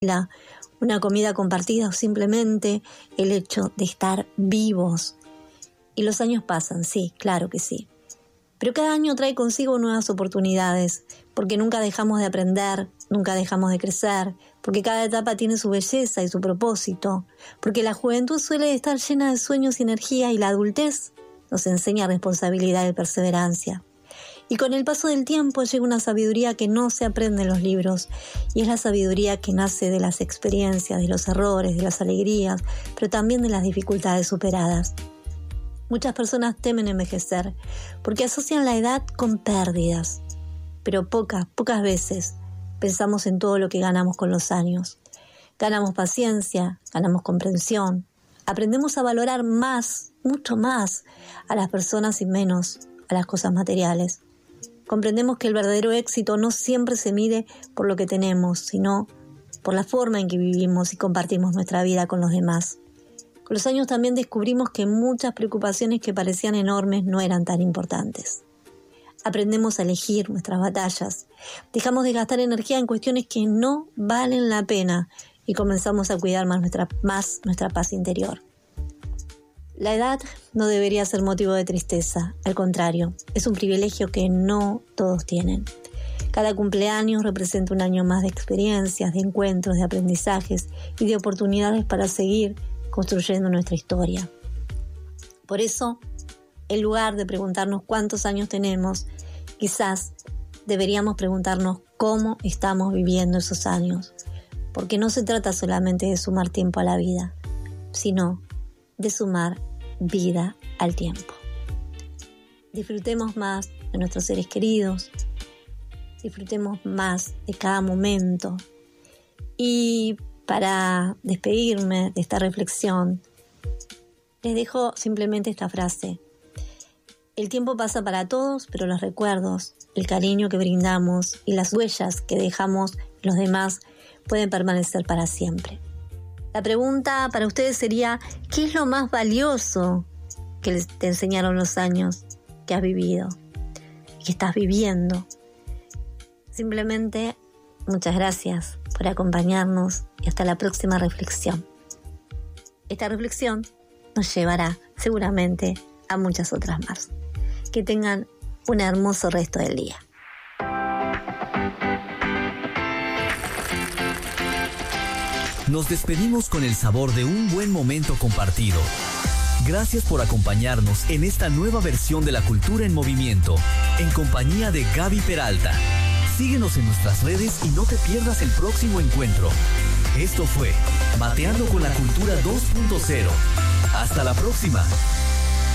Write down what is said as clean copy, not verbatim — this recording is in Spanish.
una comida compartida o simplemente el hecho de estar vivos. Y los años pasan, sí, claro que sí. Pero cada año trae consigo nuevas oportunidades, porque nunca dejamos de aprender, nunca dejamos de crecer, porque cada etapa tiene su belleza y su propósito, porque la juventud suele estar llena de sueños y energía y la adultez nos enseña responsabilidad y perseverancia. Y con el paso del tiempo llega una sabiduría que no se aprende en los libros, y es la sabiduría que nace de las experiencias, de los errores, de las alegrías, pero también de las dificultades superadas. Muchas personas temen envejecer porque asocian la edad con pérdidas, pero pocas veces pensamos en todo lo que ganamos con los años. Ganamos paciencia, ganamos comprensión, aprendemos a valorar más, mucho más, a las personas y menos a las cosas materiales. Comprendemos que el verdadero éxito no siempre se mide por lo que tenemos, sino por la forma en que vivimos y compartimos nuestra vida con los demás. Con los años también descubrimos que muchas preocupaciones que parecían enormes no eran tan importantes. Aprendemos a elegir nuestras batallas, dejamos de gastar energía en cuestiones que no valen la pena y comenzamos a cuidar más nuestra paz interior. La edad no debería ser motivo de tristeza, al contrario, es un privilegio que no todos tienen. Cada cumpleaños representa un año más de experiencias, de encuentros, de aprendizajes y de oportunidades para seguir construyendo nuestra historia. Por eso, en lugar de preguntarnos cuántos años tenemos, quizás deberíamos preguntarnos cómo estamos viviendo esos años, porque no se trata solamente de sumar tiempo a la vida, sino de sumar vida al tiempo. Disfrutemos más de nuestros seres queridos, disfrutemos más de cada momento. Y para despedirme de esta reflexión, les dejo simplemente esta frase. El tiempo pasa para todos, pero los recuerdos, el cariño que brindamos y las huellas que dejamos los demás pueden permanecer para siempre. La pregunta para ustedes sería, ¿qué es lo más valioso que te enseñaron los años que has vivido y que estás viviendo? Simplemente, muchas gracias por acompañarnos y hasta la próxima reflexión. Esta reflexión nos llevará seguramente a muchas otras más. Que tengan un hermoso resto del día. Nos despedimos con el sabor de un buen momento compartido. Gracias por acompañarnos en esta nueva versión de La Cultura en Movimiento, en compañía de Gaby Peralta. Síguenos en nuestras redes y no te pierdas el próximo encuentro. Esto fue Mateando con la Cultura 2.0. Hasta la próxima.